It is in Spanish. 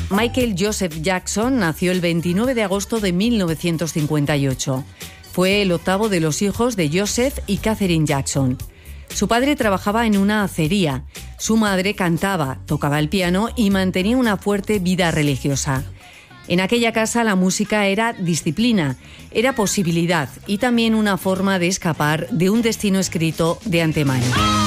Michael Joseph Jackson nació el 29 de agosto de 1958. Fue el octavo de los hijos de Joseph y Catherine Jackson. Su padre trabajaba en una acería. Su madre cantaba, tocaba el piano y mantenía una fuerte vida religiosa. En aquella casa la música era disciplina, era posibilidad y también una forma de escapar de un destino escrito de antemano.